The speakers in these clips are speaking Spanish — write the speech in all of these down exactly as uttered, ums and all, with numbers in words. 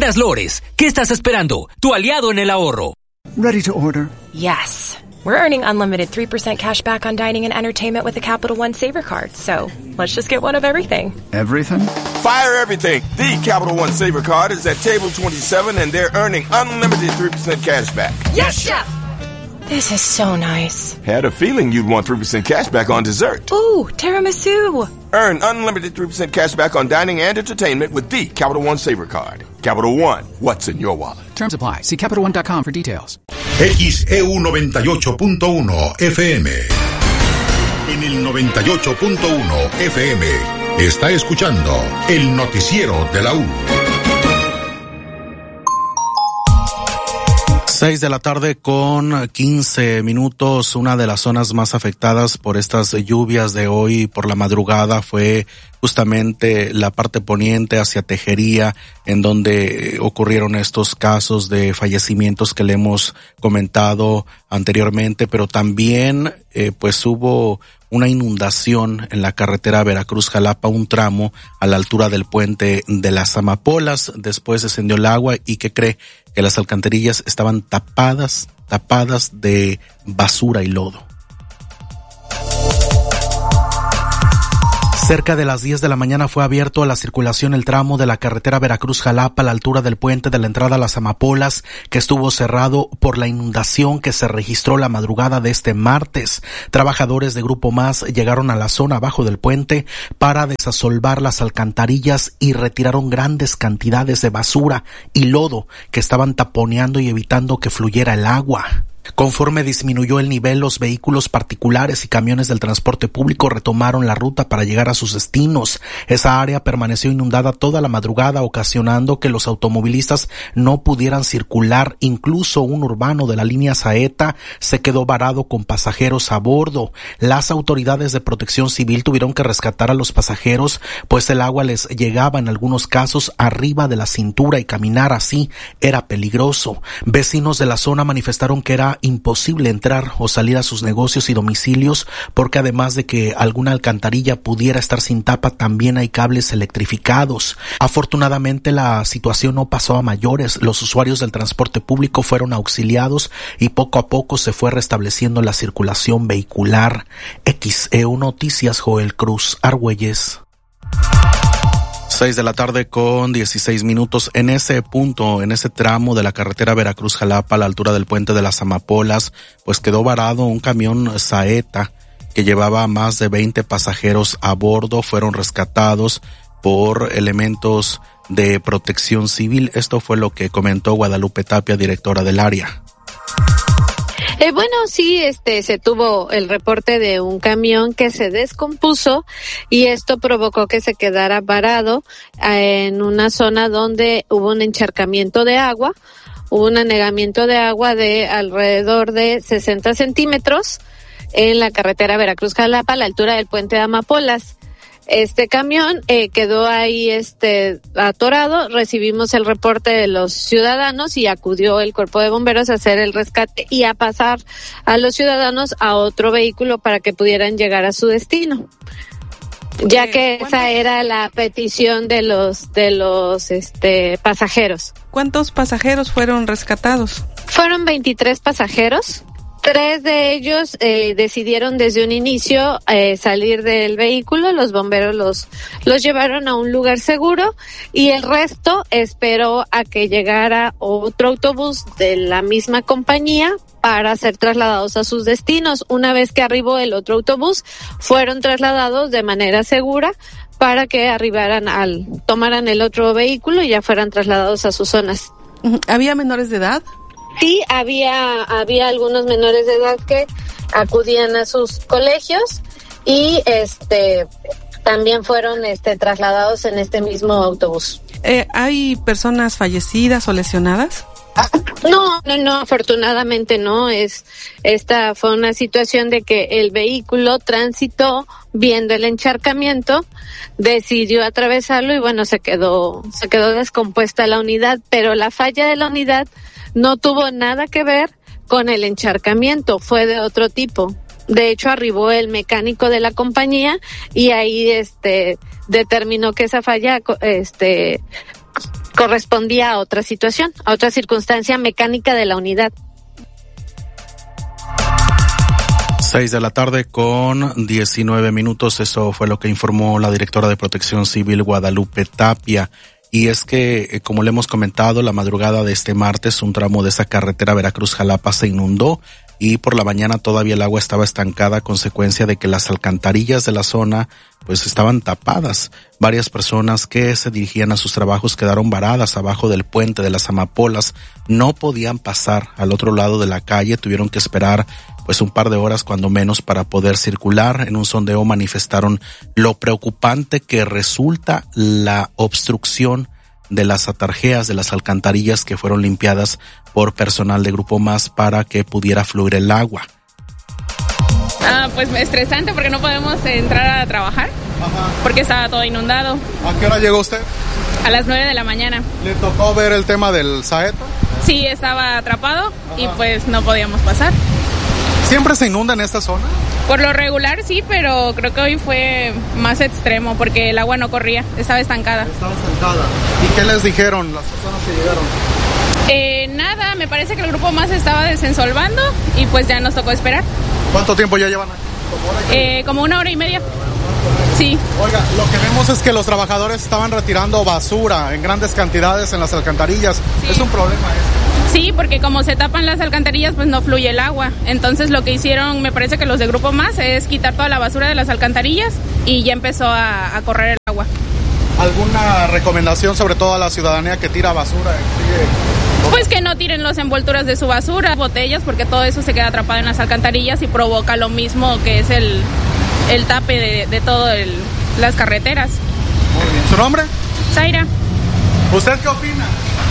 Tiendas Lores, ¿qué estás esperando? Tu aliado en el ahorro. Ready to order. Yes. We're earning unlimited three percent cash back on dining and entertainment with the Capital One Saver Card, so let's just get one of everything. Everything? Fire everything. The Capital One Saver Card is at table twenty-seven and they're earning unlimited three percent cash back. Yes, Chef! This is so nice. Had a feeling you'd want three percent cash back on dessert. Ooh, tiramisu. Earn unlimited three percent cash back on dining and entertainment with the Capital One Saver Card. Capital One, what's in your wallet? Terms apply. See Capital One dot com for details. X E U noventa y ocho punto uno F M. En el noventa y ocho punto uno F M está escuchando el noticiero de la U. Seis de la tarde con quince minutos. Una de las zonas más afectadas por estas lluvias de hoy por la madrugada fue justamente la parte poniente hacia Tejería, en donde ocurrieron estos casos de fallecimientos que le hemos comentado anteriormente, pero también eh, pues hubo una inundación en la carretera Veracruz-Jalapa, un tramo a la altura del puente de las Amapolas. Después descendió el agua y ¿qué cree? Que las alcantarillas estaban tapadas, tapadas de basura y lodo. Cerca de las diez de la mañana fue abierto a la circulación el tramo de la carretera Veracruz-Jalapa a la altura del puente de la entrada a las Amapolas, que estuvo cerrado por la inundación que se registró la madrugada de este martes. Trabajadores de Grupo Más llegaron a la zona abajo del puente para desasolvar las alcantarillas y retiraron grandes cantidades de basura y lodo que estaban taponeando y evitando que fluyera el agua. Conforme disminuyó el nivel, los vehículos particulares y camiones del transporte público retomaron la ruta para llegar a sus destinos. Esa área permaneció inundada toda la madrugada, ocasionando que los automovilistas no pudieran circular. Incluso un urbano de la línea Saeta se quedó varado con pasajeros a bordo. Las autoridades de Protección Civil tuvieron que rescatar a los pasajeros, pues el agua les llegaba en algunos casos arriba de la cintura y caminar así era peligroso. Vecinos de la zona manifestaron que era imposible entrar o salir a sus negocios y domicilios, porque además de que alguna alcantarilla pudiera estar sin tapa, también hay cables electrificados. Afortunadamente la situación no pasó a mayores. Los usuarios del transporte público fueron auxiliados y poco a poco se fue restableciendo la circulación vehicular. X E U Noticias, Joel Cruz Argüelles. Seis de la tarde con dieciséis minutos. En ese punto, en ese tramo de la carretera Veracruz-Jalapa a la altura del puente de las Amapolas, pues quedó varado un camión Saeta que llevaba más de veinte pasajeros a bordo. Fueron rescatados por elementos de Protección Civil. Esto fue lo que comentó Guadalupe Tapia, directora del área. Eh, bueno, sí, este, se tuvo el reporte de un camión que se descompuso y esto provocó que se quedara varado eh, en una zona donde hubo un encharcamiento de agua, hubo un anegamiento de agua de alrededor de sesenta centímetros en la carretera Veracruz-Jalapa a la altura del puente de Amapolas. Este camión eh, quedó ahí este atorado. Recibimos el reporte de los ciudadanos y acudió el cuerpo de bomberos a hacer el rescate y a pasar a los ciudadanos a otro vehículo para que pudieran llegar a su destino, ya que esa era la petición de los de los este pasajeros. ¿Cuántos pasajeros fueron rescatados? Fueron veintitrés pasajeros. Tres de ellos eh, decidieron desde un inicio eh, salir del vehículo, los bomberos los los llevaron a un lugar seguro y el resto esperó a que llegara otro autobús de la misma compañía para ser trasladados a sus destinos. Una vez que arribó el otro autobús, fueron trasladados de manera segura para que arribaran al, tomaran el otro vehículo y ya fueran trasladados a sus zonas. ¿Había menores de edad? Sí, había había algunos menores de edad que acudían a sus colegios y este también fueron este trasladados en este mismo autobús. Eh, ¿Hay personas fallecidas o lesionadas? No, no, no, afortunadamente no. Es esta fue una situación de que el vehículo transitó viendo el encharcamiento, decidió atravesarlo y bueno, se quedó se quedó descompuesta la unidad, pero la falla de la unidad no tuvo nada que ver con el encharcamiento, fue de otro tipo. De hecho, arribó el mecánico de la compañía y ahí este determinó que esa falla este correspondía a otra situación, a otra circunstancia mecánica de la unidad. Seis de la tarde con diecinueve minutos, eso fue lo que informó la directora de Protección Civil, Guadalupe Tapia. Y es que, como le hemos comentado, la madrugada de este martes, un tramo de esa carretera Veracruz-Jalapa se inundó y por la mañana todavía el agua estaba estancada a consecuencia de que las alcantarillas de la zona pues estaban tapadas. Varias personas que se dirigían a sus trabajos quedaron varadas abajo del puente de las Amapolas, no podían pasar al otro lado de la calle, tuvieron que esperar pues un par de horas cuando menos para poder circular. En un sondeo manifestaron lo preocupante que resulta la obstrucción de las atarjeas de las alcantarillas que fueron limpiadas por personal de Grupo Más para que pudiera fluir el agua. Ah, pues estresante porque no podemos entrar a trabajar. Ajá. Porque estaba todo inundado. ¿A qué hora llegó usted? A las nueve de la mañana. ¿Le tocó ver el tema del saeto? Sí, estaba atrapado. Ajá. Y pues no podíamos pasar. ¿Siempre se inunda en esta zona? Por lo regular sí, pero creo que hoy fue más extremo porque el agua no corría, estaba estancada. Estaba estancada. ¿Y qué les dijeron las personas que llegaron? Eh, nada, me parece que el Grupo Más estaba desensolvando y pues ya nos tocó esperar. ¿Cuánto tiempo ya llevan aquí? Eh, como una hora y media. Sí. Oiga, lo que vemos es que los trabajadores estaban retirando basura en grandes cantidades en las alcantarillas. Sí. ¿Es un problema esto? Sí, porque como se tapan las alcantarillas, pues no fluye el agua. Entonces lo que hicieron, me parece que los de Grupo Más, es quitar toda la basura de las alcantarillas y ya empezó a, a correr el agua. ¿Alguna recomendación sobre todo a la ciudadanía que tira basura? Pues que no tiren las envolturas de su basura, botellas, porque todo eso se queda atrapado en las alcantarillas y provoca lo mismo que es el, el tape de, de todas las carreteras. Muy bien. ¿Su nombre? Zaira. ¿Usted qué opina?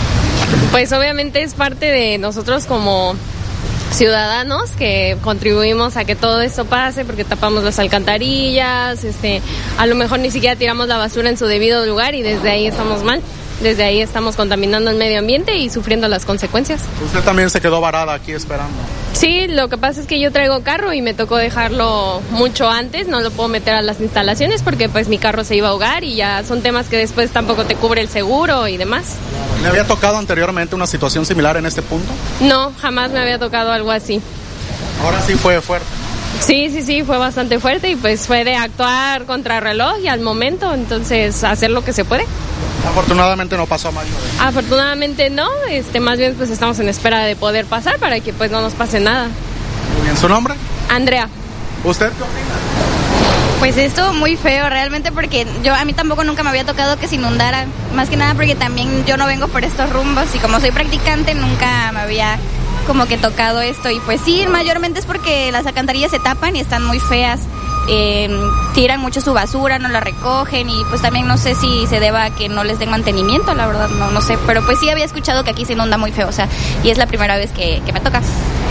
Pues obviamente es parte de nosotros como ciudadanos que contribuimos a que todo esto pase porque tapamos las alcantarillas, este, a lo mejor ni siquiera tiramos la basura en su debido lugar y desde ahí estamos mal. Desde ahí estamos contaminando el medio ambiente y sufriendo las consecuencias. ¿Usted también se quedó varada aquí esperando? Sí, lo que pasa es que yo traigo carro y me tocó dejarlo mucho antes, no lo puedo meter a las instalaciones porque pues mi carro se iba a ahogar y ya son temas que después tampoco te cubre el seguro y demás. ¿Le había tocado anteriormente una situación similar en este punto? No, jamás me había tocado algo así. Ahora sí fue fuerte. Sí, sí, sí, fue bastante fuerte y pues fue de actuar contra reloj y al momento, entonces hacer lo que se puede. Afortunadamente no pasó a mayor. Afortunadamente no, este, más bien pues estamos en espera de poder pasar para que pues no nos pase nada. Muy bien, ¿su nombre? Andrea. ¿Usted qué opina? Pues esto muy feo realmente porque yo a mí tampoco nunca me había tocado que se inundara, más que nada porque también yo no vengo por estos rumbos y como soy practicante nunca me había como que tocado esto y pues sí, mayormente es porque las alcantarillas se tapan y están muy feas. Eh, tiran mucho su basura, no la recogen y pues también no sé si se deba a que no les den mantenimiento, la verdad no, no sé, pero pues sí había escuchado que aquí se inunda muy feo, o sea, y es la primera vez que, que me toca.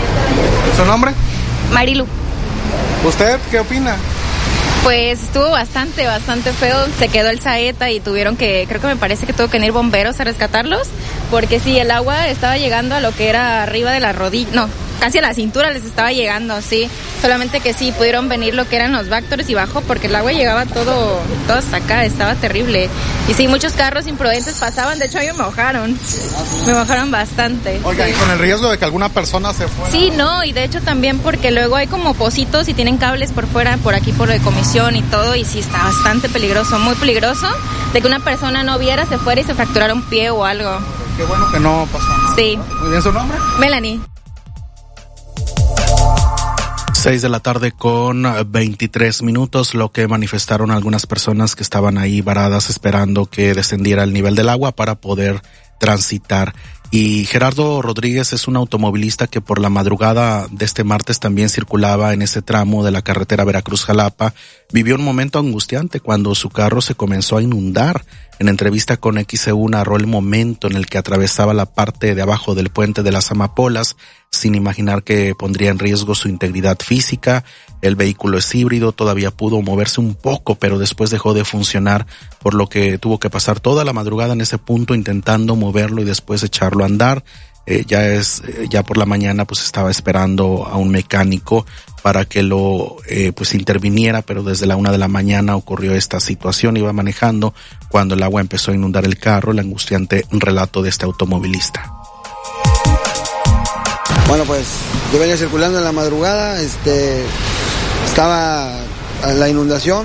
¿Su nombre? Marilu. ¿Usted qué opina? Pues estuvo bastante, bastante feo, se quedó el saeta y tuvieron que, creo que me parece que tuvo que venir bomberos a rescatarlos, porque sí, el agua estaba llegando a lo que era arriba de la rodilla, no, casi a la cintura les estaba llegando, sí, solamente que sí, pudieron venir lo que eran los Vactors y bajó, porque el agua llegaba todo, todo hasta acá, estaba terrible, y sí, muchos carros imprudentes pasaban, de hecho a mí me mojaron, me mojaron bastante. Oiga, sí. ¿Y con el riesgo de que alguna persona se fuera? Sí, no, y de hecho también porque luego hay como pocitos y tienen cables por fuera, por aquí por lo de comisión y todo, y sí está bastante peligroso, muy peligroso, de que una persona no viera, se fuera y se fracturara un pie o algo. Qué bueno que no pasó nada. Sí. Muy bien, ¿su nombre? Melanie. Seis de la tarde con veintitrés minutos, lo que manifestaron algunas personas que estaban ahí varadas esperando que descendiera el nivel del agua para poder transitar. Y Gerardo Rodríguez es un automovilista que por la madrugada de este martes también circulaba en ese tramo de la carretera Veracruz-Jalapa. Vivió un momento angustiante cuando su carro se comenzó a inundar. En entrevista con X E U narró el momento en el que atravesaba la parte de abajo del puente de las Amapolas, sin imaginar que pondría en riesgo su integridad física. El vehículo es híbrido, todavía pudo moverse un poco, pero después dejó de funcionar, por lo que tuvo que pasar toda la madrugada en ese punto intentando moverlo y después echarlo a andar. eh, ya es, eh, ya por la mañana pues estaba esperando a un mecánico para que lo eh, pues interviniera, pero desde la una de la mañana ocurrió esta situación. Iba manejando cuando el agua empezó a inundar el carro, el angustiante relato de este automovilista. Bueno, pues yo venía circulando en la madrugada, este, estaba la inundación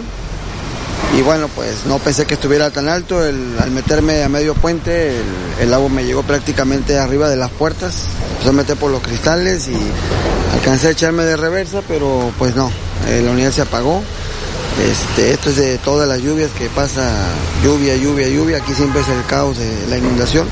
y bueno, pues no pensé que estuviera tan alto. El, al meterme a medio puente, el, el agua me llegó prácticamente arriba de las puertas, empezó a meter por los cristales y alcancé a echarme de reversa, pero pues no, eh, la unidad se apagó. Este, esto es de todas las lluvias que pasa, lluvia, lluvia, lluvia, aquí siempre es el caos de la inundación.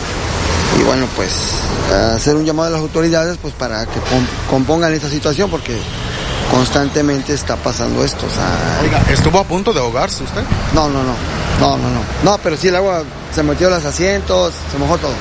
Y bueno, pues hacer un llamado a las autoridades pues para que compongan esta situación porque constantemente está pasando esto. O sea, oiga, ¿estuvo a punto de ahogarse usted? No, no, no, no, no, no, no, pero sí el agua se metió en los asientos, se mojó todo.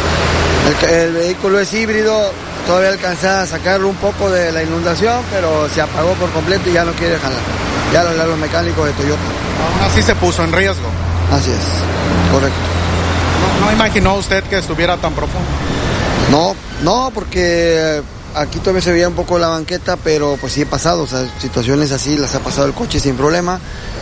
El, el vehículo es híbrido, todavía alcancé a sacarlo un poco de la inundación, pero se apagó por completo y ya no quiere jalar. Ya lo hablaron los mecánicos de Toyota. Aún así se puso en riesgo. Así es, correcto. ¿No, no imaginó usted que estuviera tan profundo? No, no, porque aquí todavía se veía un poco la banqueta, pero pues sí he pasado, o sea, situaciones así las ha pasado el coche sin problema.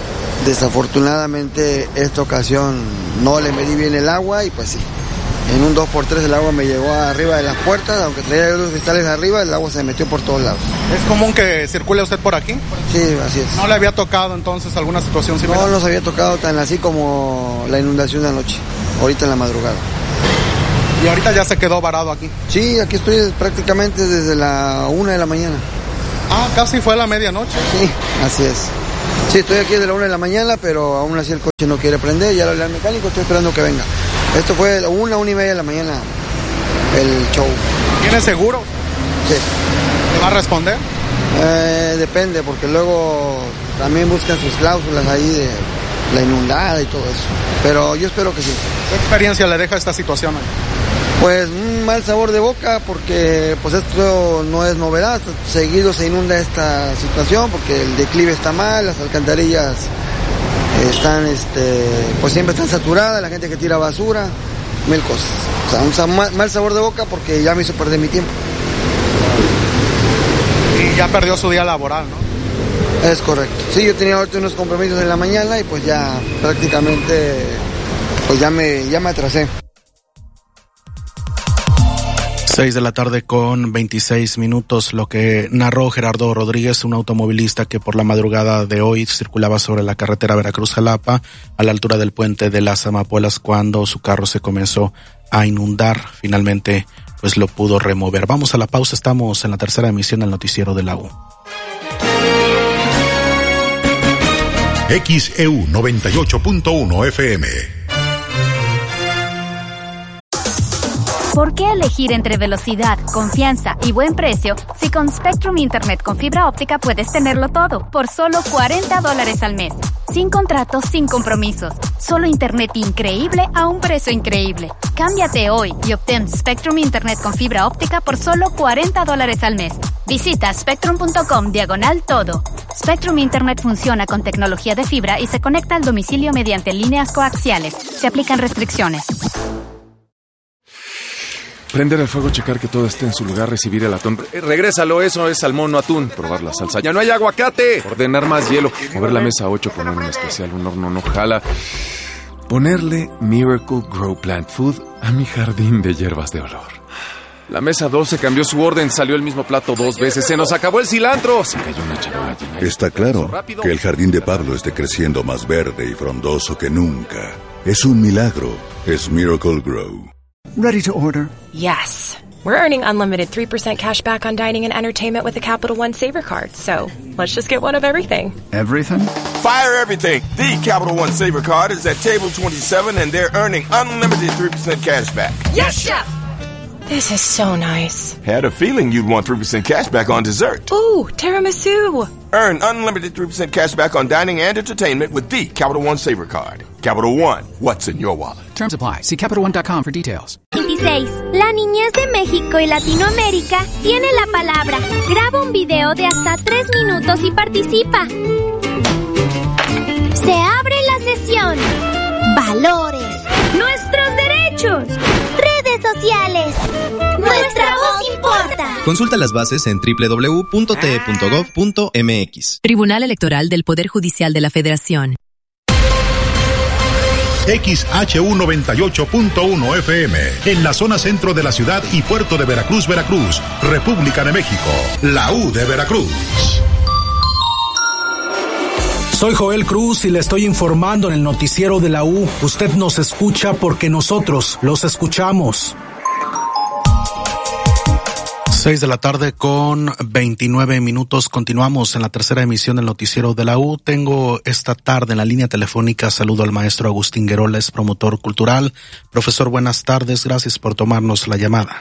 Desafortunadamente esta ocasión no le medí bien el agua y pues sí, en un dos por tres el agua me llegó arriba de las puertas, aunque traía los cristales arriba, el agua se metió por todos lados. ¿Es común que circule usted por aquí? Sí, así es. ¿No le había tocado entonces alguna situación similar? No nos había tocado tan así como la inundación de anoche, ahorita en la madrugada. ¿Y ahorita ya se quedó varado aquí? Sí, aquí estoy prácticamente desde la una de la mañana. Ah, casi fue a la medianoche. Sí, así es. Sí, estoy aquí desde la una de la mañana, pero aún así el coche no quiere prender, ya lo hablé al mecánico, estoy esperando que venga. Esto fue a una, una y media de la mañana, el show. ¿Tiene seguro? Sí. ¿Te va a responder? Eh, depende, porque luego también buscan sus cláusulas ahí de la inundada y todo eso. Pero yo espero que sí. ¿Qué experiencia le deja esta situación? Pues un mal sabor de boca, porque pues esto no es novedad. Seguido se inunda esta situación porque el declive está mal, las alcantarillas están, este, pues siempre están saturadas, la gente que tira basura, mil cosas. O sea, un mal sabor de boca porque ya me hizo perder mi tiempo. Y ya perdió su día laboral, ¿no? Es correcto. Sí, yo tenía ahorita unos compromisos en la mañana y pues ya prácticamente, pues ya me, ya me atrasé. Seis de la tarde con veintiséis minutos, lo que narró Gerardo Rodríguez, un automovilista que por la madrugada de hoy circulaba sobre la carretera Veracruz-Jalapa a la altura del puente de las Amapolas cuando su carro se comenzó a inundar. Finalmente pues lo pudo remover. Vamos a la pausa, estamos en la tercera emisión del noticiero de la U. X E U noventa y ocho punto uno F M. ¿Por qué elegir entre velocidad, confianza y buen precio si con Spectrum Internet con fibra óptica puedes tenerlo todo por solo cuarenta dólares al mes? Sin contratos, sin compromisos. Solo internet increíble a un precio increíble. Cámbiate hoy y obtén Spectrum Internet con fibra óptica por solo cuarenta dólares al mes. Visita spectrum.com diagonal todo. Spectrum Internet funciona con tecnología de fibra y se conecta al domicilio mediante líneas coaxiales. Se aplican restricciones. Prender el fuego, checar que todo esté en su lugar, recibir el atún. Eh, regrésalo, eso es salmón, no atún. Probar la salsa. ¡Ya no hay aguacate! Ordenar más hielo. Mover la mesa a ocho, poner un especial, un horno no jala. Ponerle Miracle Grow Plant Food a mi jardín de hierbas de olor. La mesa doce cambió su orden, salió el mismo plato dos veces. ¡Se nos acabó el cilantro! Se cayó una charola llena. Está claro que el jardín de Pablo esté creciendo más verde y frondoso que nunca. Es un milagro. Es Miracle Grow. Ready to order? Yes. We're earning unlimited three percent cash back on dining and entertainment with the Capital One Saver Card. So let's just get one of everything. Everything? Fire everything. The Capital One Saver Card is at table twenty-seven and they're earning unlimited three percent cash back. Yes, Chef! This is so nice. Had a feeling you'd want three percent cash back on dessert. Ooh, tiramisu. Earn unlimited three percent cash back on dining and entertainment with the Capital One Saver Card. Capital One, what's in your wallet? Terms apply. See Capital One dot com for details. veintiséis. La niñez de México y Latinoamérica tiene la palabra. Graba un video de hasta tres minutos y participa. Se abre la sesión. Valores. Nuestros derechos. Redes sociales. Consulta las bases en doble u doble u doble u punto t e punto gov punto m x. Tribunal Electoral del Poder Judicial de la Federación. X H U noventa y ocho punto uno F M, en la zona centro de la ciudad y puerto de Veracruz, Veracruz, República de México, la U de Veracruz. Soy Joel Cruz y le estoy informando en el noticiero de la U. Usted nos escucha porque nosotros los escuchamos. Seis de la tarde con veintinueve minutos. Continuamos en la tercera emisión del noticiero de la U. Tengo esta tarde en la línea telefónica, saludo al maestro Agustín Guerola, es promotor cultural. Profesor, buenas tardes, gracias por tomarnos la llamada.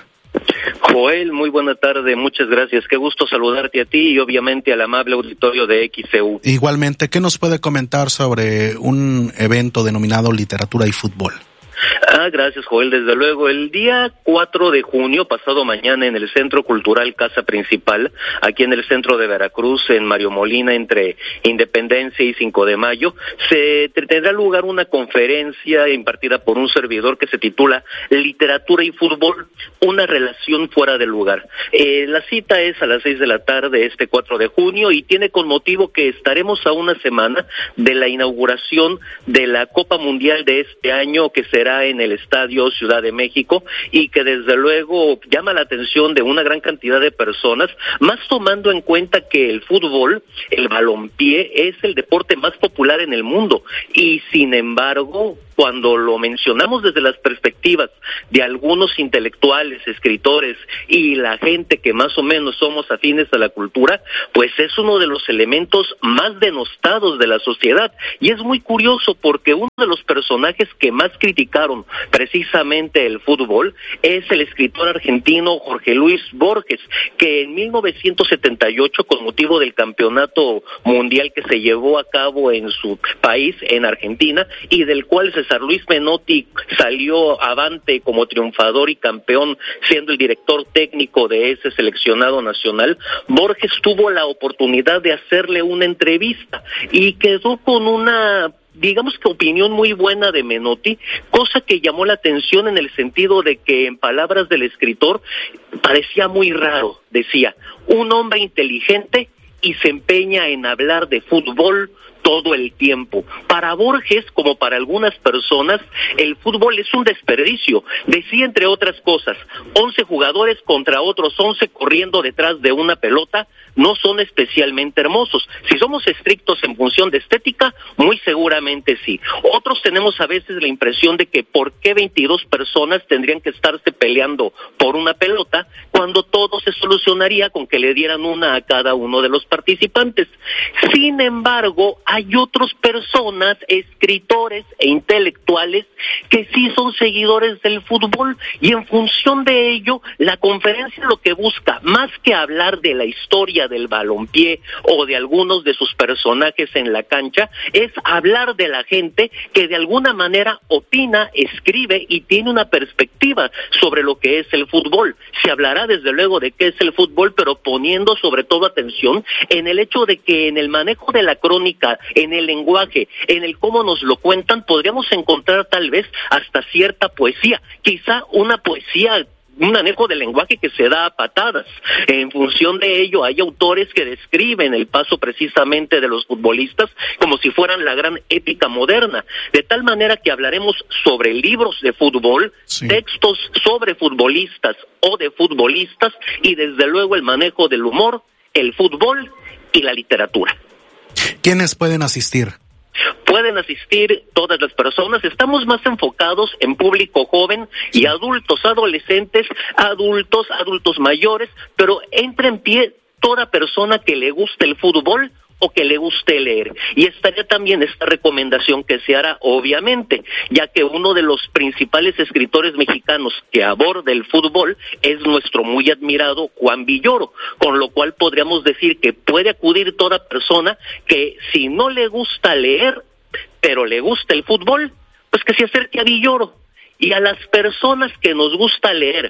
Joel, muy buena tarde, muchas gracias. Qué gusto saludarte a ti y obviamente al amable auditorio de X C U. Igualmente, ¿qué nos puede comentar sobre un evento denominado Literatura y Fútbol? Ah, gracias, Joel. Desde luego, el día cuatro de junio, pasado mañana, en el Centro Cultural Casa Principal, aquí en el centro de Veracruz, en Mario Molina, entre Independencia y cinco de mayo, se tendrá lugar una conferencia impartida por un servidor que se titula Literatura y Fútbol, una relación fuera del lugar. Eh, la cita es a las seis de la tarde, este cuatro de junio, y tiene con motivo que estaremos a una semana de la inauguración de la Copa Mundial de este año, que será en el Estadio Ciudad de México, y que desde luego llama la atención de una gran cantidad de personas, más tomando en cuenta que el fútbol, el balompié, es el deporte más popular en el mundo, y sin embargo, cuando lo mencionamos desde las perspectivas de algunos intelectuales, escritores y la gente que más o menos somos afines a la cultura, pues es uno de los elementos más denostados de la sociedad. Y es muy curioso porque uno de los personajes que más criticaron precisamente el fútbol es el escritor argentino Jorge Luis Borges, que en mil novecientos setenta y ocho, con motivo del campeonato mundial que se llevó a cabo en su país, en Argentina, y del cual se César Luis Menotti salió avante como triunfador y campeón, siendo el director técnico de ese seleccionado nacional, Borges tuvo la oportunidad de hacerle una entrevista y quedó con una, digamos que opinión muy buena de Menotti, cosa que llamó la atención en el sentido de que, en palabras del escritor, parecía muy raro. Decía, un hombre inteligente y se empeña en hablar de fútbol todo el tiempo. Para Borges, como para algunas personas, el fútbol es un desperdicio. Decía, entre otras cosas, once jugadores contra otros once corriendo detrás de una pelota no son especialmente hermosos. Si somos estrictos en función de estética, muy seguramente sí. Otros tenemos a veces la impresión de que por qué veintidós personas tendrían que estarse peleando por una pelota cuando todo se solucionaría con que le dieran una a cada uno de los participantes. Sin embargo, hay otras personas, escritores e intelectuales, que sí son seguidores del fútbol, y en función de ello, la conferencia lo que busca, más que hablar de la historia del balompié o de algunos de sus personajes en la cancha, es hablar de la gente que de alguna manera opina, escribe y tiene una perspectiva sobre lo que es el fútbol. Se hablará desde luego de qué es el fútbol, pero poniendo sobre todo atención en el hecho de que en el manejo de la crónica, en el lenguaje, en el cómo nos lo cuentan, podríamos encontrar tal vez hasta cierta poesía, quizá una poesía, un manejo del lenguaje que se da a patadas. En función de ello, hay autores que describen el paso precisamente de los futbolistas como si fueran la gran épica moderna, de tal manera que hablaremos sobre libros de fútbol, sí, textos sobre futbolistas o de futbolistas, y desde luego el manejo del humor, el fútbol y la literatura. ¿Quiénes pueden asistir? Pueden asistir todas las personas. Estamos más enfocados en público joven y adultos, adolescentes, adultos, adultos mayores, pero entra en pie toda persona que le guste el fútbol o que le guste leer. Y estaría también esta recomendación que se hará, obviamente, ya que uno de los principales escritores mexicanos que aborda el fútbol es nuestro muy admirado Juan Villoro, con lo cual podríamos decir que puede acudir toda persona que, si no le gusta leer, pero le gusta el fútbol, pues que se acerque a Villoro. Y a las personas que nos gusta leer,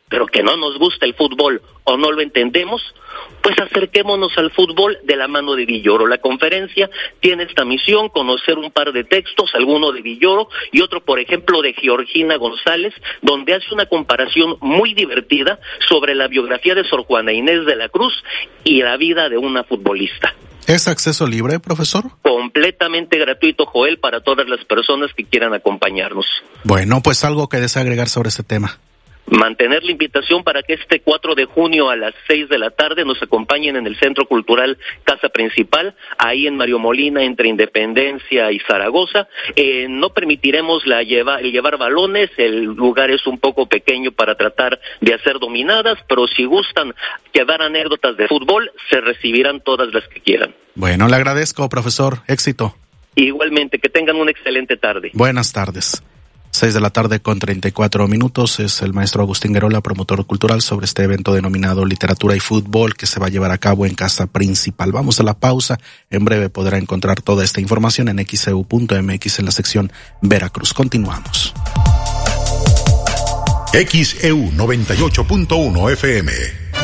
pero que no nos gusta el fútbol o no lo entendemos, pues acerquémonos al fútbol de la mano de Villoro. La conferencia tiene esta misión, conocer un par de textos, alguno de Villoro y otro, por ejemplo, de Georgina González, donde hace una comparación muy divertida sobre la biografía de Sor Juana Inés de la Cruz y la vida de una futbolista. ¿Es acceso libre, profesor? Completamente gratuito, Joel, para todas las personas que quieran acompañarnos. Bueno, pues algo que desea agregar sobre este tema. Mantener la invitación para que este cuatro de junio a las seis de la tarde nos acompañen en el Centro Cultural Casa Principal, ahí en Mario Molina, entre Independencia y Zaragoza. Eh, no permitiremos la lleva, el llevar balones, el lugar es un poco pequeño para tratar de hacer dominadas, pero si gustan llevar anécdotas de fútbol, se recibirán todas las que quieran. Bueno, le agradezco, profesor. Éxito. Igualmente, que tengan una excelente tarde. Buenas tardes. Seis de la tarde con treinta y cuatro minutos, es el maestro Agustín Guerola, promotor cultural, sobre este evento denominado Literatura y Fútbol que se va a llevar a cabo en Casa Principal. Vamos a la pausa, en breve podrá encontrar toda esta información en x e u punto m x en la sección Veracruz. Continuamos. X E U noventa y ocho punto uno F M.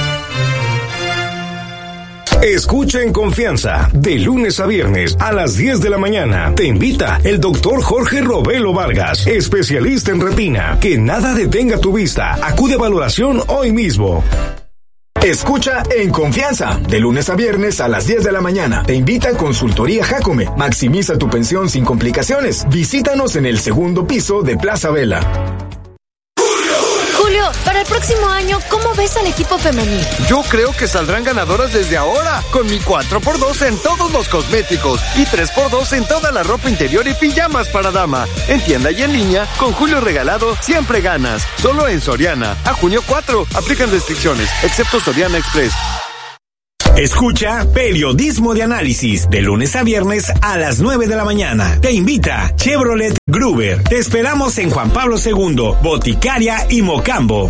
Escucha en confianza, de lunes a viernes a las diez de la mañana. Te invita el doctor Jorge Robelo Vargas, especialista en retina. Que nada detenga tu vista. Acude a valoración hoy mismo. Escucha en confianza, de lunes a viernes a las diez de la mañana. Te invita Consultoría Jacome. Maximiza tu pensión sin complicaciones. Visítanos en el segundo piso de Plaza Vela. Julio, para el próximo año, ¿cómo ves al equipo femenil? Yo creo que saldrán ganadoras desde ahora, con mi cuatro por dos en todos los cosméticos y tres por dos en toda la ropa interior y pijamas para dama. En tienda y en línea, con Julio Regalado, siempre ganas. Solo en Soriana. A junio cuatro, aplican restricciones, excepto Soriana Express. Escucha Periodismo de Análisis, de lunes a viernes a las nueve de la mañana. Te invita Chevrolet Gruber. Te esperamos en Juan Pablo segundo, Boticaria y Mocambo.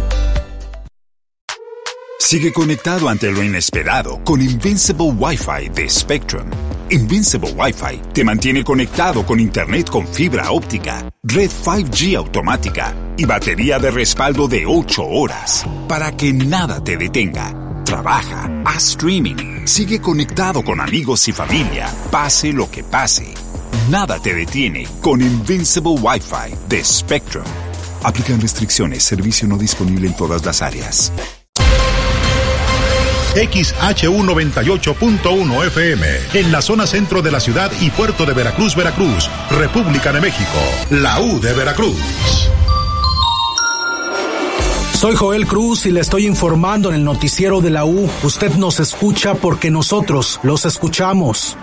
Sigue conectado ante lo inesperado con Invincible Wi-Fi de Spectrum. Invincible Wi-Fi te mantiene conectado con internet con fibra óptica, red cinco G automática y batería de respaldo de ocho horas para que nada te detenga. Trabaja, haz streaming, sigue conectado con amigos y familia, pase lo que pase. Nada te detiene con Invincible Wi-Fi de Spectrum. Aplican restricciones, servicio no disponible en todas las áreas. X H U noventa y ocho punto uno F M, en la zona centro de la ciudad y puerto de Veracruz, Veracruz, República de México, la U de Veracruz. Soy Joel Cruz y le estoy informando en el noticiero de la U. Usted nos escucha porque nosotros los escuchamos.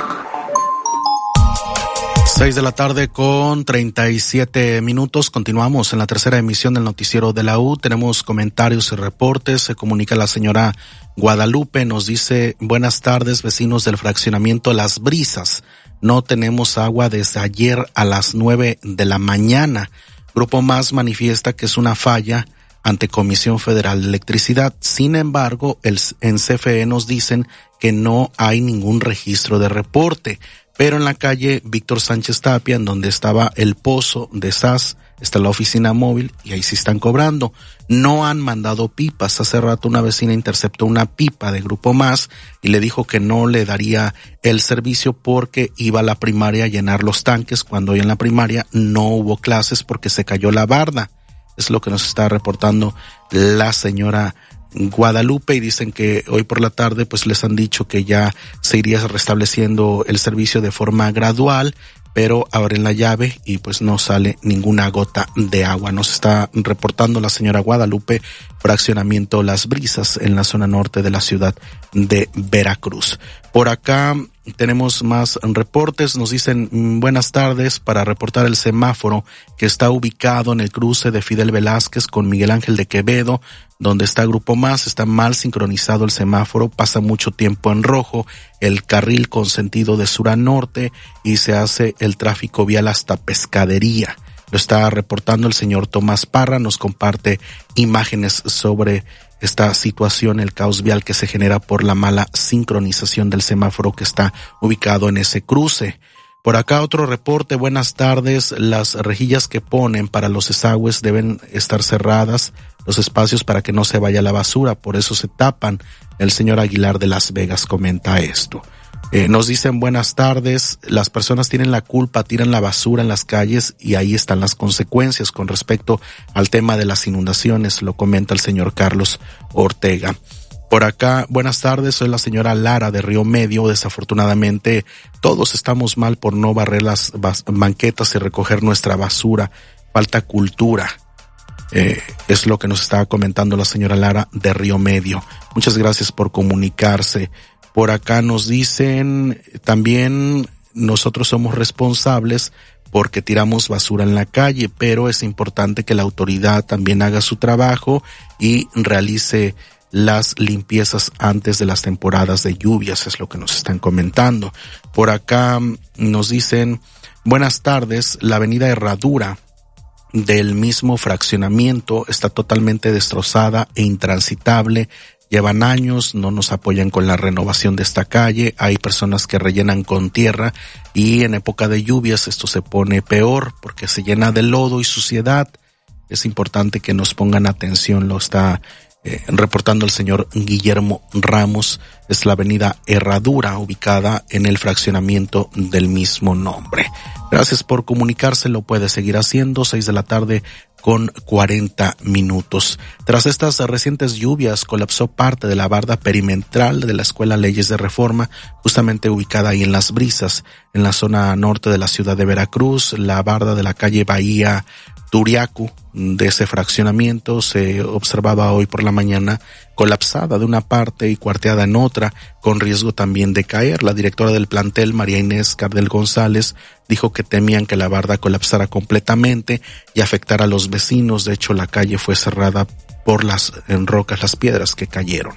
Seis de la tarde con treinta y siete minutos. Continuamos en la tercera emisión del noticiero de la U. Tenemos comentarios y reportes. Se comunica la señora Guadalupe. Nos dice: buenas tardes, vecinos del fraccionamiento Las Brisas. No tenemos agua desde ayer a las nueve de la mañana. Grupo Más manifiesta que es una falla ante Comisión Federal de Electricidad. Sin embargo, el, en C F E nos dicen que no hay ningún registro de reporte. Pero en la calle Víctor Sánchez Tapia, en donde estaba el pozo de S A S, está la oficina móvil y ahí sí están cobrando. No han mandado pipas. Hace rato una vecina interceptó una pipa de Grupo Más y le dijo que no le daría el servicio porque iba a la primaria a llenar los tanques, cuando hoy en la primaria no hubo clases porque se cayó la barda. Es lo que nos está reportando la señora Guadalupe, y dicen que hoy por la tarde pues les han dicho que ya se iría restableciendo el servicio de forma gradual, pero abren la llave y pues no sale ninguna gota de agua. Nos está reportando la señora Guadalupe, fraccionamiento Las Brisas, en la zona norte de la ciudad de Veracruz. Por acá tenemos más reportes. Nos dicen: buenas tardes, para reportar el semáforo que está ubicado en el cruce de Fidel Velázquez con Miguel Ángel de Quevedo, donde está Grupo Más. Está mal sincronizado el semáforo, pasa mucho tiempo en rojo el carril con sentido de sur a norte y se hace el tráfico vial hasta Pescadería. Lo está reportando el señor Tomás Parra. Nos comparte imágenes sobre esta situación, el caos vial que se genera por la mala sincronización del semáforo que está ubicado en ese cruce. Por acá otro reporte: buenas tardes, las rejillas que ponen para los desagües deben estar cerradas. los espacios para que no se vaya la basura, por eso se tapan. El señor Aguilar de Las Vegas comenta esto. Eh, nos dicen buenas tardes, las personas tienen la culpa, tiran la basura en las calles y ahí están las consecuencias con respecto al tema de las inundaciones, lo comenta el señor Carlos Ortega. Por acá, buenas tardes, soy la señora Lara de Río Medio. Desafortunadamente, todos estamos mal por no barrer las bas- banquetas y recoger nuestra basura. Falta cultura. Eh, es lo que nos estaba comentando la señora Lara de Río Medio. Muchas gracias por comunicarse. Por acá nos dicen también nosotros somos responsables porque tiramos basura en la calle, pero es importante que la autoridad también haga su trabajo y realice las limpiezas antes de las temporadas de lluvias, es lo que nos están comentando. Por acá nos dicen, buenas tardes, la avenida Herradura del mismo fraccionamiento está totalmente destrozada e intransitable. Llevan años, no nos apoyan con la renovación de esta calle, hay personas que rellenan con tierra y en época de lluvias esto se pone peor porque se llena de lodo y suciedad. Es importante que nos pongan atención, lo está eh, reportando el señor Guillermo Ramos. Es la avenida Herradura, ubicada en el fraccionamiento del mismo nombre. Gracias por comunicarse, lo puede seguir haciendo, seis de la tarde con cuarenta minutos. Tras estas recientes lluvias, colapsó parte de la barda perimetral de la Escuela Leyes de Reforma, justamente ubicada ahí en Las Brisas, en la zona norte de la ciudad de Veracruz. La barda de la calle Bahía Turiacu de ese fraccionamiento se observaba hoy por la mañana colapsada de una parte y cuarteada en otra, con riesgo también de caer. La directora del plantel, María Inés Cardel González, dijo que temían que la barda colapsara completamente y afectara a los vecinos. De hecho, la calle fue cerrada por las en rocas, las piedras que cayeron.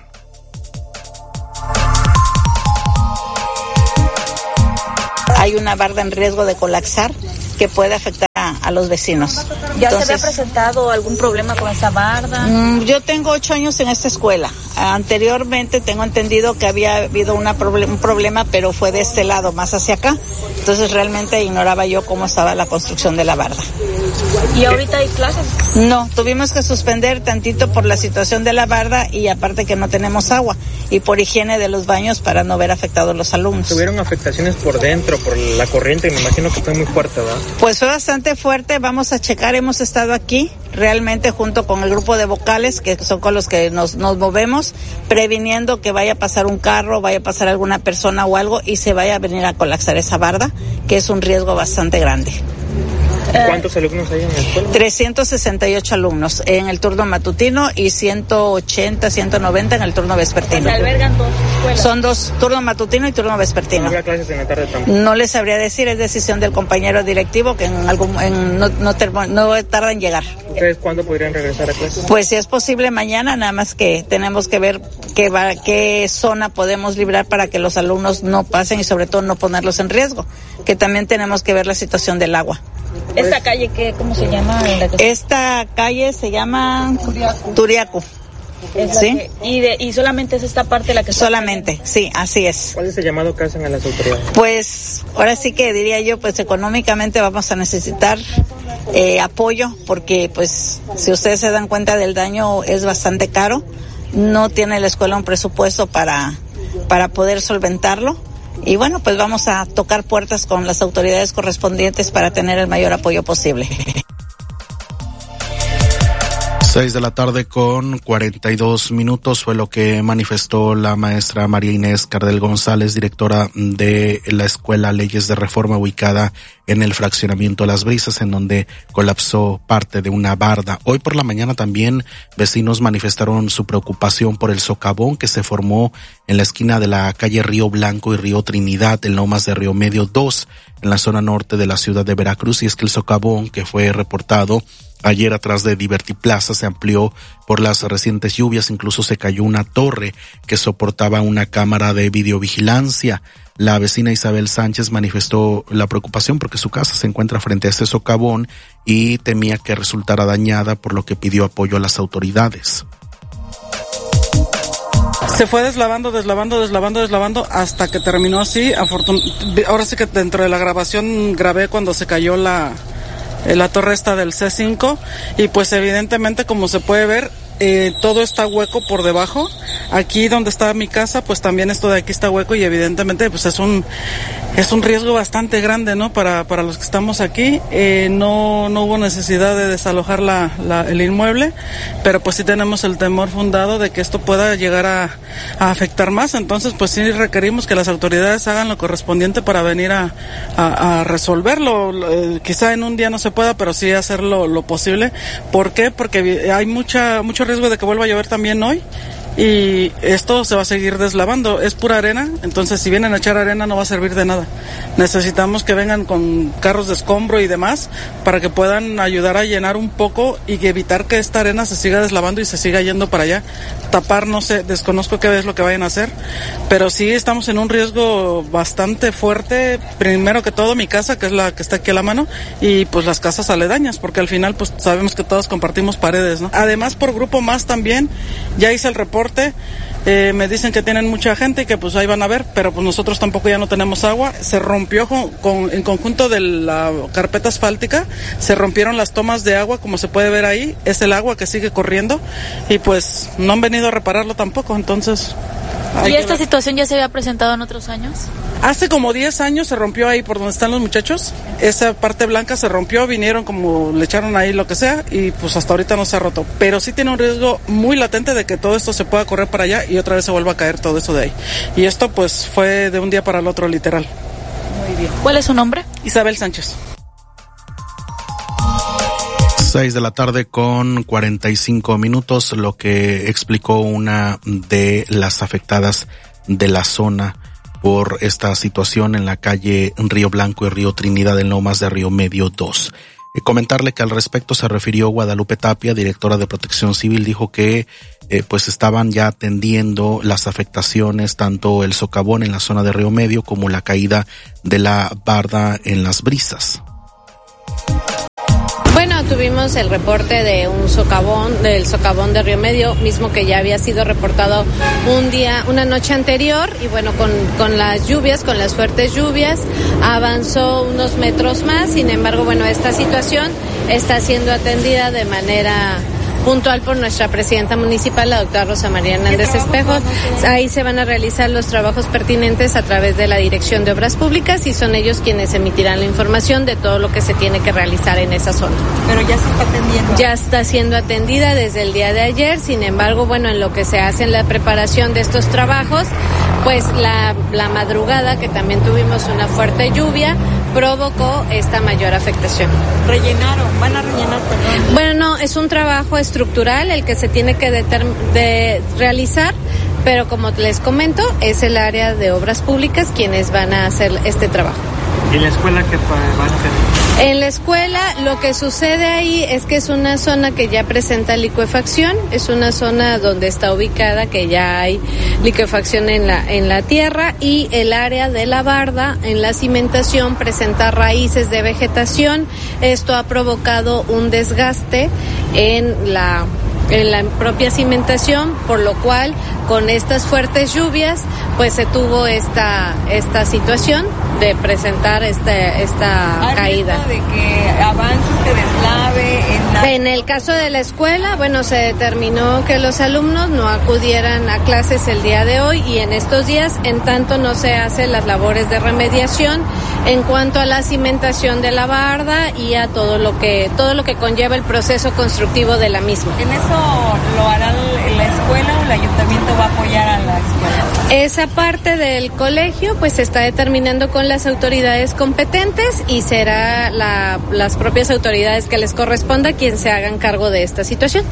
Hay una barda en riesgo de colapsar que puede afectar a, a los vecinos. ¿Ya Entonces, se había presentado algún problema con esa barda? Mm, yo tengo ocho años en esta escuela. Anteriormente tengo entendido que había habido una proble- un problema, pero fue de este lado, más hacia acá. Entonces realmente ignoraba yo cómo estaba la construcción de la barda. ¿Y ahorita hay clases? No, tuvimos que suspender tantito por la situación de la barda y aparte que no tenemos agua y por higiene de los baños para no ver afectados los alumnos. ¿Tuvieron afectaciones por dentro, por la corriente? Me imagino que fue muy fuerte, ¿verdad? Pues fue bastante fuerte, vamos a checar, hemos estado aquí realmente junto con el grupo de vocales que son con los que nos, nos movemos, previniendo que vaya a pasar un carro, vaya a pasar alguna persona o algo y se vaya a venir a colapsar esa barda, que es un riesgo bastante grande. ¿Cuántos alumnos hay en la escuela? trescientos sesenta y ocho alumnos en el turno matutino y ciento ochenta, ciento noventa en el turno vespertino. ¿Se albergan dos escuelas? Son dos, turno matutino y turno vespertino. ¿No habrá clases en la tarde tampoco? No les sabría decir, es decisión del compañero directivo que en algún en, no, no, termo, no tarda en llegar. ¿Ustedes cuándo podrían regresar a clases? Pues si es posible mañana, nada más que tenemos que ver qué, va, qué zona podemos librar para que los alumnos no pasen y sobre todo no ponerlos en riesgo, que también tenemos que ver la situación del agua. ¿Esta calle qué, cómo se llama? Esta calle se llama Turiacu. Turiacu. ¿Sí? Que, y, de, y solamente es esta parte la que está solamente, cayendo. Sí, así es. ¿Cuál es el llamado que hacen a las autoridades? Pues ahora sí que diría yo, pues económicamente vamos a necesitar eh, apoyo, porque pues si ustedes se dan cuenta del daño es bastante caro, no tiene la escuela un presupuesto para, para poder solventarlo. Y bueno, pues vamos a tocar puertas con las autoridades correspondientes para tener el mayor apoyo posible. Seis de la tarde con cuarenta y dos minutos fue lo que manifestó la maestra María Inés Cardel González, directora de la Escuela Leyes de Reforma ubicada en el fraccionamiento Las Brisas, en donde colapsó parte de una barda. Hoy por la mañana también vecinos manifestaron su preocupación por el socavón que se formó en la esquina de la calle Río Blanco y Río Trinidad, en Lomas de Río Medio dos, en la zona norte de la ciudad de Veracruz. Y es que el socavón que fue reportado ayer atrás de Divertiplaza se amplió por las recientes lluvias, incluso se cayó una torre que soportaba una cámara de videovigilancia. La vecina Isabel Sánchez manifestó la preocupación porque su casa se encuentra frente a este socavón y temía que resultara dañada, por lo que pidió apoyo a las autoridades. Se fue deslavando, deslavando, deslavando, deslavando hasta que terminó así. Afortun- Ahora sí que dentro de la grabación grabé cuando se cayó la... la torre esta del C cinco y pues evidentemente como se puede ver eh, todo está hueco por debajo. Aquí donde está mi casa, pues también esto de aquí está hueco y evidentemente pues es un es un riesgo bastante grande, ¿no? Para para los que estamos aquí. Eh, no no hubo necesidad de desalojar la, la el inmueble, pero pues sí tenemos el temor fundado de que esto pueda llegar a, a afectar más. Entonces pues sí requerimos que las autoridades hagan lo correspondiente para venir a, a, a resolverlo. Eh, quizá en un día no se pueda, pero sí hacer lo, lo posible. ¿Por qué? Porque hay mucha mucho riesgo de que vuelva a llover también hoy. Y esto se va a seguir deslavando, es pura arena, entonces si vienen a echar arena no va a servir de nada. Necesitamos que vengan con carros de escombro y demás para que puedan ayudar a llenar un poco y que evitar que esta arena se siga deslavando y se siga yendo para allá. Tapar, no sé, desconozco qué es lo que vayan a hacer, pero sí estamos en un riesgo bastante fuerte. Primero que todo mi casa, que es la que está aquí a la mano, y pues las casas aledañas, porque al final pues sabemos que todos compartimos paredes, ¿no? Además, por Grupo Más también, ya hice el reporte. Eh, me dicen que tienen mucha gente y que pues ahí van a ver, pero pues nosotros tampoco ya no tenemos agua. Se rompió con, con, en conjunto de la carpeta asfáltica, se rompieron las tomas de agua, como se puede ver ahí, es el agua que sigue corriendo y pues no han venido a repararlo tampoco, entonces... ¿Y esta situación ya se había presentado en otros años? Hace como diez años se rompió ahí por donde están los muchachos, esa parte blanca se rompió, vinieron como le echaron ahí lo que sea y pues hasta ahorita no se ha roto, pero sí tiene un riesgo muy latente de que todo esto se pueda correr para allá y otra vez se vuelva a caer todo eso de ahí. Y esto pues fue de un día para el otro literal. Muy bien. ¿Cuál es su nombre? Isabel Sánchez. Seis de la tarde con cuarenta y cinco minutos, lo que explicó una de las afectadas de la zona por esta situación en la calle Río Blanco y Río Trinidad en Lomas de Río Medio dos. Eh, comentarle que al respecto se refirió Guadalupe Tapia, directora de Protección Civil, dijo que eh, pues estaban ya atendiendo las afectaciones, tanto el socavón en la zona de Río Medio como la caída de la barda en Las Brisas. Bueno, tuvimos el reporte de un socavón, del socavón de Río Medio, mismo que ya había sido reportado un día, una noche anterior, y bueno, con, con las lluvias, con las fuertes lluvias, avanzó unos metros más. Sin embargo, bueno, esta situación está siendo atendida de manera puntual por nuestra presidenta municipal, la doctora Rosa María Hernández Espejo. Ahí se van a realizar los trabajos pertinentes a través de la Dirección de Obras Públicas y son ellos quienes emitirán la información de todo lo que se tiene que realizar en esa zona. Pero ya se está atendiendo. Ya está siendo atendida desde el día de ayer. Sin embargo, bueno, en lo que se hace en la preparación de estos trabajos, pues la, la madrugada, que también tuvimos una fuerte lluvia, provocó esta mayor afectación. ¿Rellenaron? ¿Van a rellenar? Perdón. Bueno, no, es un trabajo estructural el que se tiene que determ- de realizar, pero como les comento, es el área de obras públicas quienes van a hacer este trabajo. ¿Y en la escuela qué van a hacer? En la escuela lo que sucede ahí es que es una zona que ya presenta licuefacción, es una zona donde está ubicada que ya hay licuefacción en la en la tierra, y el área de la barda en la cimentación presenta raíces de vegetación. Esto ha provocado un desgaste en la en la propia cimentación, por lo cual con estas fuertes lluvias pues se tuvo esta esta situación de presentar esta esta caída. De que avance, que deslave en la... En el caso de la escuela, bueno, se determinó que los alumnos no acudieran a clases el día de hoy y en estos días, en tanto no se hacen las labores de remediación en cuanto a la cimentación de la barda y a todo lo que todo lo que conlleva el proceso constructivo de la misma. ¿En eso lo hará la escuela o el ayuntamiento va a apoyar a la escuela? Esa parte del colegio pues se está determinando con las autoridades competentes y será la, las propias autoridades que les corresponda quien se hagan cargo de esta situación.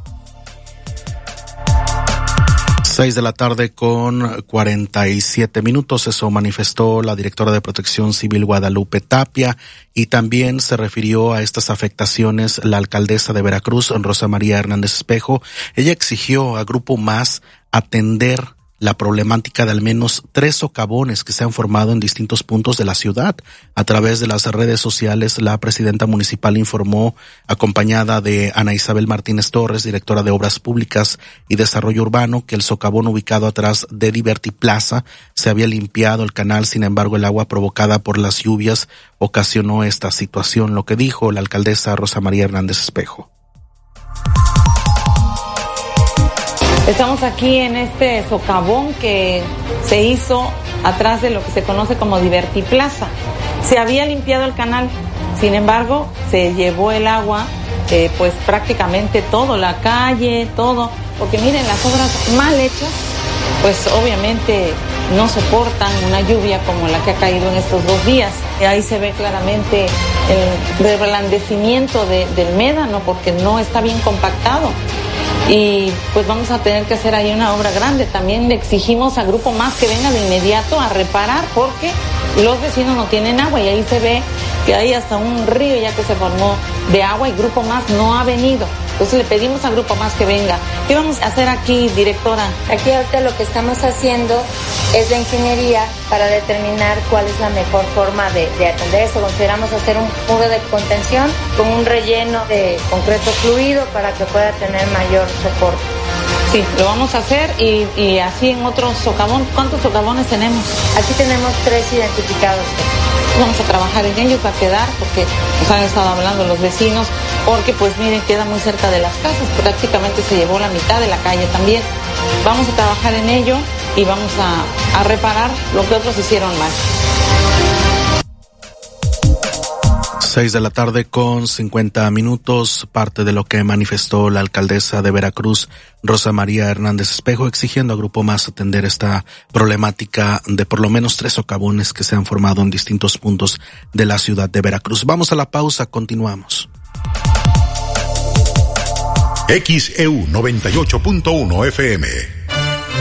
Seis de la tarde con cuarenta y siete minutos, eso manifestó la directora de Protección Civil Guadalupe Tapia, y también se refirió a estas afectaciones la alcaldesa de Veracruz, Rosa María Hernández Espejo. Ella exigió a Grupo Más atender la problemática de al menos tres socavones que se han formado en distintos puntos de la ciudad. A través de las redes sociales, la presidenta municipal informó, acompañada de Ana Isabel Martínez Torres, directora de Obras Públicas y Desarrollo Urbano, que el socavón ubicado atrás de Liberty Plaza se había limpiado el canal. Sin embargo, el agua provocada por las lluvias ocasionó esta situación, lo que dijo la alcaldesa Rosa María Hernández Espejo. Estamos aquí en este socavón que se hizo atrás de lo que se conoce como Divertiplaza. Se había limpiado el canal, sin embargo, se llevó el agua, eh, pues prácticamente todo, la calle, todo, porque miren, las obras mal hechas, pues obviamente no soportan una lluvia como la que ha caído en estos dos días. Ahí se ve claramente el reblandecimiento de, del médano porque no está bien compactado. Y pues vamos a tener que hacer ahí una obra grande. También le exigimos a Grupo Más que venga de inmediato a reparar porque los vecinos no tienen agua y ahí se ve que hay hasta un río ya que se formó de agua y Grupo Más no ha venido. Entonces le pedimos a Grupo Más que venga. ¿Qué vamos a hacer aquí, directora? Aquí ahorita lo que estamos haciendo es la ingeniería para determinar cuál es la mejor forma de, de atender eso. Consideramos hacer un muro de contención con un relleno de concreto fluido para que pueda tener mayor soporte. Sí, lo vamos a hacer y, y así en otros socavones. ¿Cuántos socavones tenemos? Aquí tenemos tres identificados. Vamos a trabajar en ellos, va a quedar, porque nos han estado hablando los vecinos, porque pues miren, queda muy cerca de las casas, prácticamente se llevó la mitad de la calle también. Vamos a trabajar en ello y vamos a, a reparar lo que otros hicieron mal. Seis de la tarde con cincuenta minutos, parte de lo que manifestó la alcaldesa de Veracruz, Rosa María Hernández Espejo, exigiendo a Grupo Más atender esta problemática de por lo menos tres socavones que se han formado en distintos puntos de la ciudad de Veracruz. Vamos a la pausa, continuamos. X E U noventa y ocho punto uno F M